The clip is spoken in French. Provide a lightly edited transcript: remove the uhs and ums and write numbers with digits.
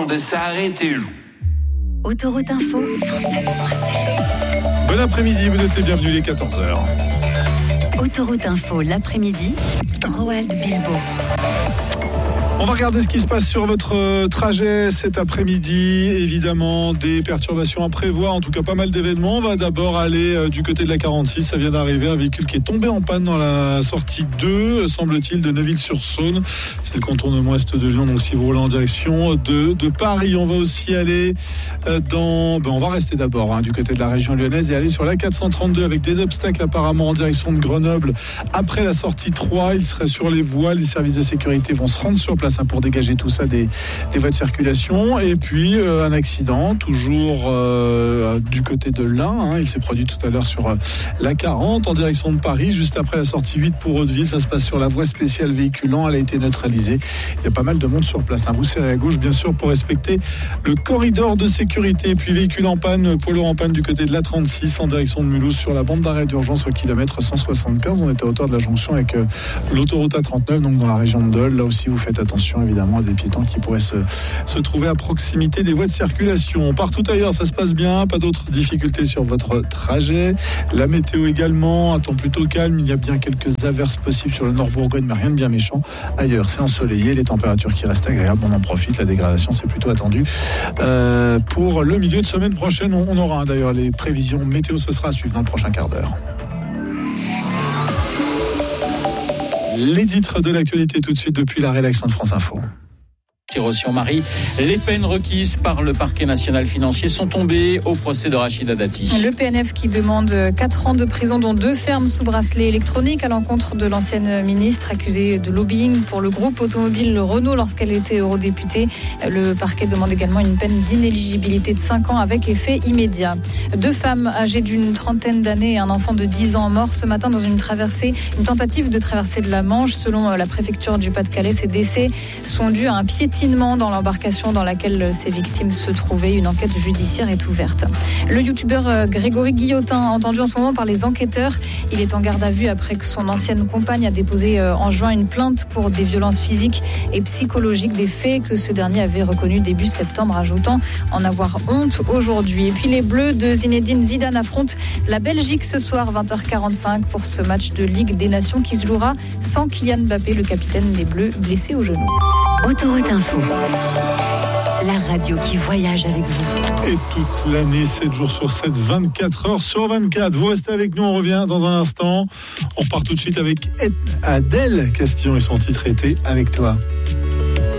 monde s'arrêter. Autoroute Info 107.7. Bon après-midi, vous êtes les bienvenus, les 14h. Autoroute Info, l'après-midi, Roald Bilbo. On va regarder ce qui se passe sur votre trajet cet après-midi. Évidemment, des perturbations à prévoir, en tout cas pas mal d'événements. On va d'abord aller du côté de la 46. Ça vient d'arriver, un véhicule qui est tombé en panne dans la sortie 2, semble-t-il, de Neuville-sur-Saône. C'est le contournement est de Lyon, donc si vous roulez en direction de Paris. On va aussi aller on va rester d'abord du côté de la région lyonnaise et aller sur la 432 avec des obstacles apparemment en direction de Grenoble. Après la sortie 3, il serait sur les voies. Les services de sécurité vont se rendre sur place pour dégager tout ça des voies de circulation. Et puis un accident toujours du côté de l'Ain. Il s'est produit tout à l'heure sur la 40 en direction de Paris, juste après la sortie 8 pour Hauteville. Ça se passe sur la voie spéciale véhiculant. Elle a été neutralisée. Il y a pas mal de monde sur place. Vous serrez à gauche, bien sûr, pour respecter le corridor de sécurité. Et puis véhicule en panne, poids lourd en panne du côté de la 36 en direction de Mulhouse sur la bande d'arrêt d'urgence au kilomètre 175. On est à hauteur de la jonction avec l'autoroute A39, donc dans la région de Dole. Là aussi, vous faites attention évidemment à des piétons qui pourraient se trouver à proximité des voies de circulation. Partout ailleurs, ça se passe bien, pas d'autres difficultés sur votre trajet. La météo également, un temps plutôt calme. Il y a bien quelques averses possibles sur le Nord Bourgogne, mais rien de bien méchant. Ailleurs, c'est ensoleillé, les températures qui restent agréables. On en profite, la dégradation, c'est plutôt attendu. Pour le milieu de semaine prochaine, on aura d'ailleurs les prévisions météo, ce sera à suivre dans le prochain quart d'heure. Les titres de l'actualité tout de suite depuis la rédaction de France Info. Marie, les peines requises par le parquet national financier sont tombées au procès de Rachida Dati. Le PNF qui demande 4 ans de prison, dont 2 fermes sous bracelet électronique à l'encontre de l'ancienne ministre accusée de lobbying pour le groupe automobile Renault lorsqu'elle était eurodéputée. Le parquet demande également une peine d'inéligibilité de 5 ans avec effet immédiat. 2 femmes âgées d'une trentaine d'années et un enfant de 10 ans morts ce matin dans une tentative de traversée de la Manche. Selon la préfecture du Pas-de-Calais, ces décès sont dus à un piétinement dans l'embarcation dans laquelle ces victimes se trouvaient. Une enquête judiciaire est ouverte. Le youtubeur Grégory Guillotin, entendu en ce moment par les enquêteurs, il est en garde à vue après que son ancienne compagne a déposé en juin une plainte pour des violences physiques et psychologiques, des faits que ce dernier avait reconnus début septembre, ajoutant en avoir honte aujourd'hui. Et puis les Bleus de Zinedine Zidane affrontent la Belgique ce soir 20h45 pour ce match de Ligue des Nations qui se jouera sans Kylian Mbappé, le capitaine des Bleus, blessé au genou. Autoroute Info, la radio qui voyage avec vous. Et toute l'année, 7 jours sur 7, 24 heures sur 24. Vous restez avec nous, on revient dans un instant. On repart tout de suite avec Adèle Castillon et son titre était Avec toi.